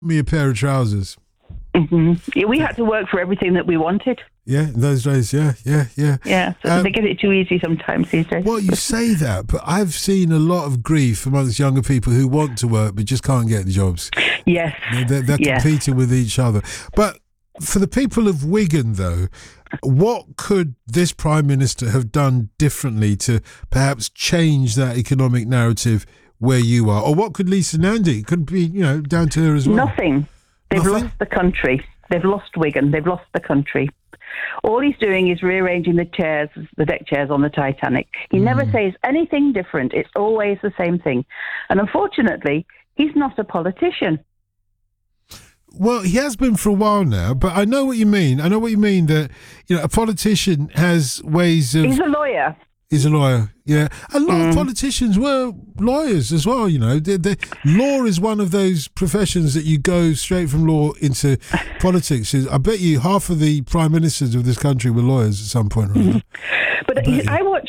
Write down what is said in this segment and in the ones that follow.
Me a pair of trousers. Yeah, we had to work for everything that we wanted. Yeah, in those days, yeah. Yeah, so they get it too easy sometimes these days. Well, you say that, but I've seen a lot of grief amongst younger people who want to work but just can't get the jobs. Yes. They're competing with each other. But for the people of Wigan, though, what could this Prime Minister have done differently to perhaps change that economic narrative where you are? Or what could Lisa Nandy? It could be, down to her as well. Nothing. They've lost the country. They've lost Wigan. They've lost the country. All he's doing is rearranging the chairs, the deck chairs on the Titanic. He never says anything different. It's always the same thing. And unfortunately, he's not a politician. Well, he has been for a while now, but I know what you mean. I know what you mean that, a politician has ways of... He's a lawyer. He's a lawyer, yeah. A lot of politicians were lawyers as well, The law is one of those professions that you go straight from law into politics. I bet you half of the prime ministers of this country were lawyers at some point or other. But I watch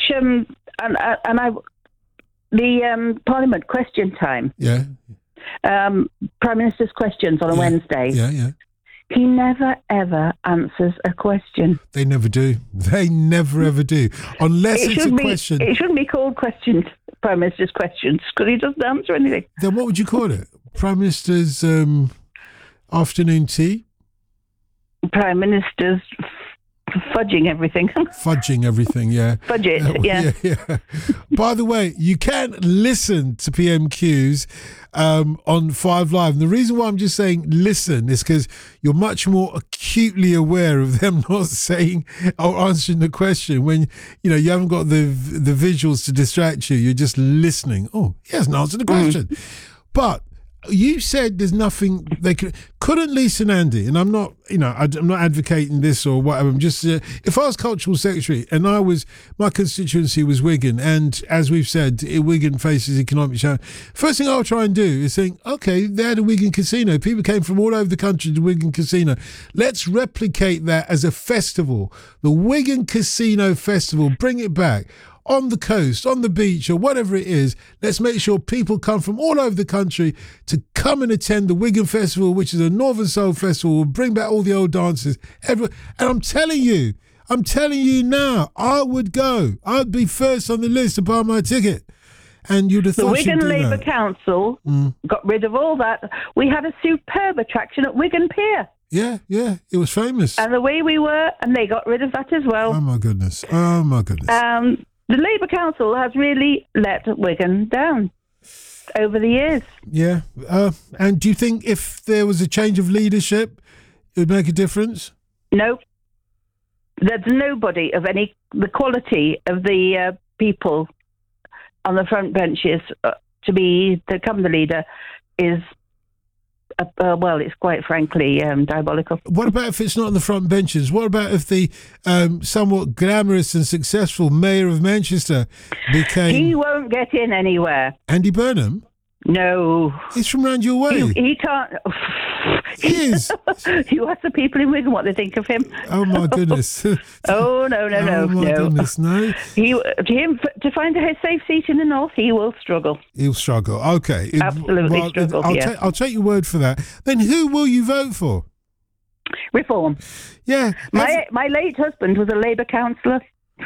the Parliament Question Time. Yeah. Prime Minister's questions on a Wednesday. Yeah. He never, ever answers a question. They never do. They never, ever do. Unless it's a question. It shouldn't be called questions, Prime Minister's questions, because he doesn't answer anything. Then what would you call it? Prime Minister's afternoon tea? Prime Minister's fudging everything. Fudging everything, yeah. Fudge it, yeah. By the way, you can listen to PMQs on 5 Live. And the reason why I'm just saying listen is because you're much more acutely aware of them not saying or answering the question when, you haven't got the visuals to distract you. You're just listening. Oh, he hasn't answered the question. But you said there's nothing they couldn't Lisa Nandy, and I'm not, I'm not advocating this or whatever. I'm just if I was cultural secretary and my constituency was Wigan, and as we've said, Wigan faces economic challenge. First thing I'll try and do is think, okay, they had a Wigan casino. People came from all over the country to Wigan Casino. Let's replicate that as a festival, the Wigan Casino Festival. Bring it back. On the coast, on the beach, or whatever it is, let's make sure people come from all over the country to come and attend the Wigan Festival, which is a Northern Soul Festival. We'll bring back all the old dances. And I'm telling you now, I would go. I'd be first on the list to buy my ticket. And you'd have thought the Wigan Labour Council got rid of all that. We had a superb attraction at Wigan Pier. Yeah, it was famous. And the way we were, and they got rid of that as well. Oh, my goodness. The Labour Council has really let Wigan down over the years. Yeah. And do you think if there was a change of leadership, it would make a difference? No. There's nobody of the quality of the people on the front benches to become the leader is... it's quite frankly diabolical. What about if it's not on the front benches? What about if the somewhat glamorous and successful mayor of Manchester became... He won't get in anywhere. Andy Burnham? No. He's from round your way. He can't... He is. You ask the people in Wigan what they think of him. Oh, my goodness. No. Oh, my goodness, no. To find a safe seat in the north, he will struggle. He'll struggle. Okay. Absolutely struggle, I'll take your word for that. Then who will you vote for? Reform. Yeah. My late husband was a Labour councillor.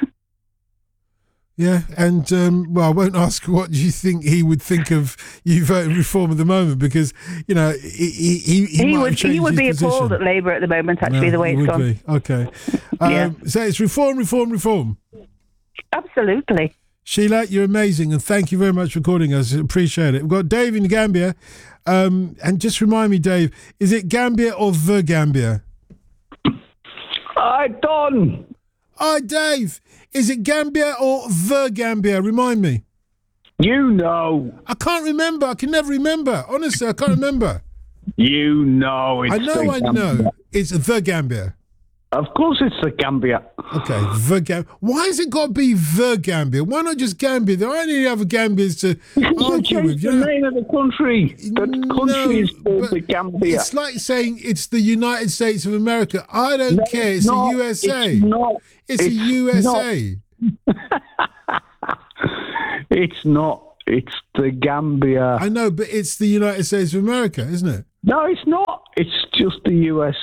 Yeah, and I won't ask what you think he would think of you voting Reform at the moment, because he would be appalled at Labour at the moment. Actually, the way it's gone. Be. Okay, so it's Reform. Absolutely. Sheila, you're amazing, and thank you very much for calling us. Appreciate it. We've got Dave in Gambia, and just remind me, Dave, is it Gambia or the Gambia? Hi, Don. Hi, Dave. Is it Gambia or the Gambia? Remind me. You know. I can't remember. I can never remember. Honestly, I can't remember. You know. I know. It's the Gambia. Of course it's the Gambia. Okay, the Gambia. Why has it got to be the Gambia? Why not just Gambia? There aren't any other Gambias to argue with. The name of the country. The country is called the Gambia. It's like saying it's the United States of America. I don't care. It's the USA. It's not. It's the USA. It's not. It's the Gambia. I know, but it's the United States of America, isn't it? No, it's not. It's just the US